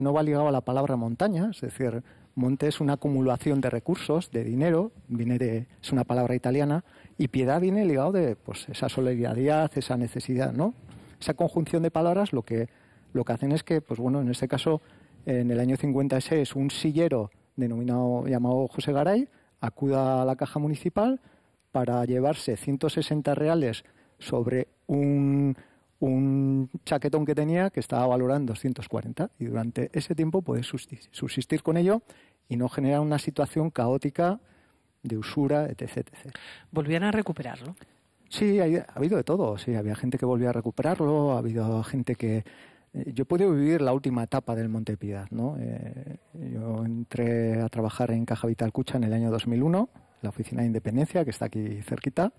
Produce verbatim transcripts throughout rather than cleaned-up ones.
no va ligado a la palabra montaña, es decir, monte es una acumulación de recursos, de dinero, viene de, es una palabra italiana, y piedad viene ligado de pues esa solidaridad, esa necesidad, ¿no? Esa conjunción de palabras lo que, lo que hacen es que, pues bueno, en este caso, en el año cincuenta y seis, un sillero denominado, llamado José Garay, acuda a la caja municipal para llevarse ciento sesenta reales sobre un, un chaquetón que tenía que estaba valorado en doscientos cuarenta, y durante ese tiempo puede subsistir con ello y no generar una situación caótica de usura, etcétera, etcétera. ¿Volvían a recuperarlo? Sí, ha, ha habido de todo. Sí, había gente que volvía a recuperarlo, ha habido gente que... Eh, yo he podido vivir la última etapa del Monte Piedad, ¿no? Eh, yo entré a trabajar en Caja Vital Cucha en el año dos mil uno, la oficina de Independencia, que está aquí cerquita,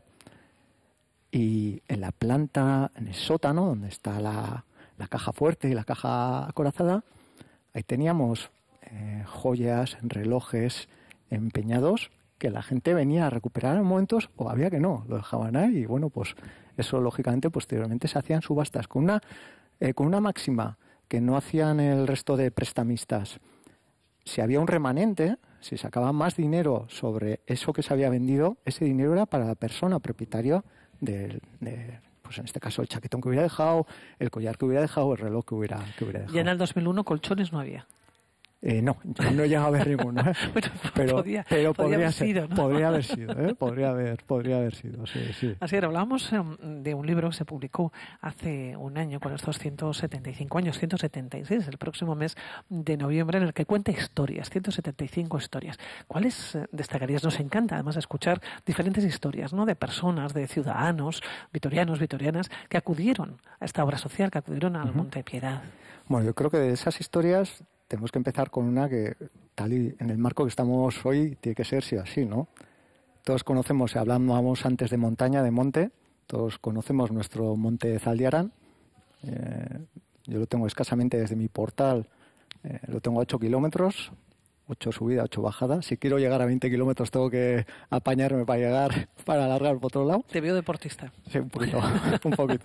y en la planta, en el sótano, donde está la, la caja fuerte y la caja acorazada, ahí teníamos eh, joyas, relojes empeñados que la gente venía a recuperar en momentos, o había que no, lo dejaban ahí, y bueno, pues eso lógicamente posteriormente se hacían subastas con una, eh, con una máxima que no hacían el resto de prestamistas. Si había un remanente, si sacaba más dinero sobre eso que se había vendido, ese dinero era para la persona propietaria del, de, pues en este caso el chaquetón que hubiera dejado, el collar que hubiera dejado, el reloj que hubiera, que hubiera dejado. Y en el dos mil uno colchones no había. Eh, no, yo no llegaba a ver ninguno, ¿eh? Bueno, pero podía, pero podría podría haber ser, sido, ¿no? podría haber sido, ¿eh? Podría haber, podría haber sido, sí, sí. Así era, hablábamos um, de un libro que se publicó hace un año con estos ciento setenta y cinco años, ciento setenta y seis, el próximo mes de noviembre, en el que cuenta historias, ciento setenta y cinco historias. ¿Cuáles eh, destacarías? Nos encanta además escuchar diferentes historias, ¿no? De personas, de ciudadanos, vitorianos, vitorianas, que acudieron a esta obra social, que acudieron al uh-huh. Monte Piedad. Bueno, yo creo que de esas historias tenemos que empezar con una que, tal y en el marco que estamos hoy, tiene que ser sí o así, ¿no? Todos conocemos, hablábamos antes de montaña, de monte, todos conocemos nuestro monte Zaldiaran. Eh, yo lo tengo escasamente desde mi portal, eh, lo tengo a ocho kilómetros, ocho subida, ocho bajada. Si quiero llegar a veinte kilómetros tengo que apañarme para llegar, para alargar por otro lado. Te veo deportista. Sí, un poquito, un poquito.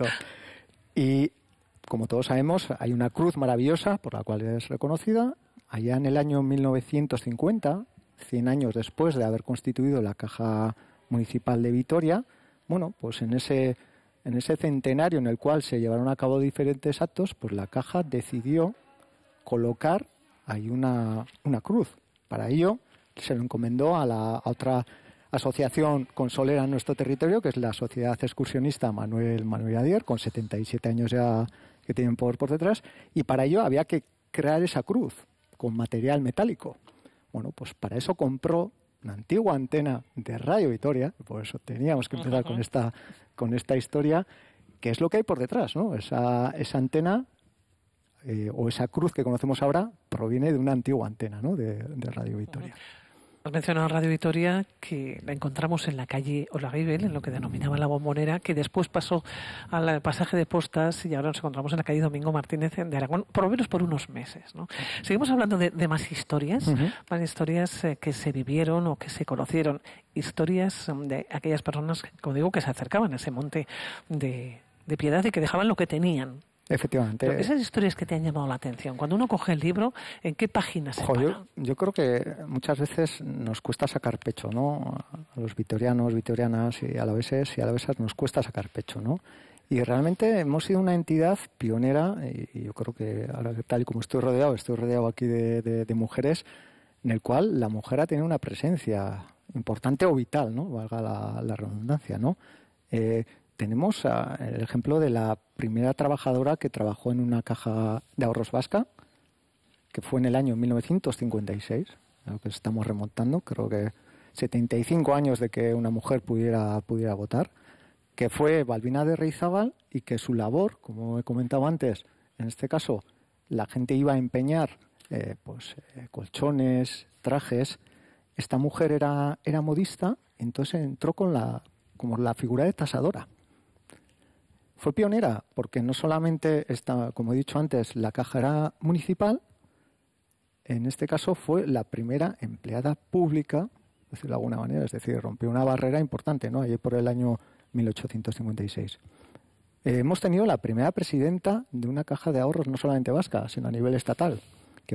Y como todos sabemos, hay una cruz maravillosa por la cual es reconocida. Allá en el año mil novecientos cincuenta, cien años después de haber constituido la Caja Municipal de Vitoria, bueno, pues en ese, en ese centenario en el cual se llevaron a cabo diferentes actos, pues la Caja decidió colocar ahí una, una cruz. Para ello se lo encomendó a la a otra asociación consolera en nuestro territorio, que es la Sociedad Excursionista Manuel Manuel Adier, con setenta y siete años ya que tienen poder por detrás, y para ello había que crear esa cruz con material metálico. Bueno, pues para eso compró una antigua antena de Radio Vitoria, por eso teníamos que empezar uh-huh. con esta con esta historia, que es lo que hay por detrás, ¿no? Esa, esa antena eh, o esa cruz que conocemos ahora proviene de una antigua antena, ¿no? de, de Radio Vitoria. Uh-huh. Has mencionado Radio Vitoria, que la encontramos en la calle Olaguibel, en lo que denominaba la Bombonera, que después pasó al pasaje de Postas y ahora nos encontramos en la calle Domingo Martínez de Aragón, por lo menos por unos meses, ¿no? Seguimos hablando de, de más historias, uh-huh. más historias eh, que se vivieron o que se conocieron, historias um, de aquellas personas, como digo, que se acercaban a ese monte de, de Piedad y que dejaban lo que tenían. Efectivamente. Pero esas historias que te han llamado la atención, cuando uno coge el libro, ¿en qué páginas se para? Yo, yo creo que muchas veces nos cuesta sacar pecho, ¿no? A los vitorianos, vitorianas y alaveses y alavesas nos cuesta sacar pecho, ¿no? Y realmente hemos sido una entidad pionera, y yo creo que ahora tal y como estoy rodeado, estoy rodeado aquí de, de, de mujeres, en el cual la mujer ha tenido una presencia importante o vital, ¿no? Valga la, la redundancia, ¿no? Eh, Tenemos uh, el ejemplo de la primera trabajadora que trabajó en una caja de ahorros vasca, que fue en el año mil novecientos cincuenta y seis, a lo que estamos remontando, creo que setenta y cinco años de que una mujer pudiera, pudiera votar, que fue Balbina de Reizábal, y que su labor, como he comentado antes, en este caso la gente iba a empeñar eh, pues, eh, colchones, trajes. Esta mujer era, era modista, entonces entró con la, como la figura de tasadora. Fue pionera porque no solamente, está, como he dicho antes, la caja era municipal, en este caso fue la primera empleada pública, por decirlo de alguna manera, es decir, rompió una barrera importante, ¿no? Allí por el año mil ochocientos cincuenta y seis. Eh, hemos tenido la primera presidenta de una caja de ahorros no solamente vasca, sino a nivel estatal.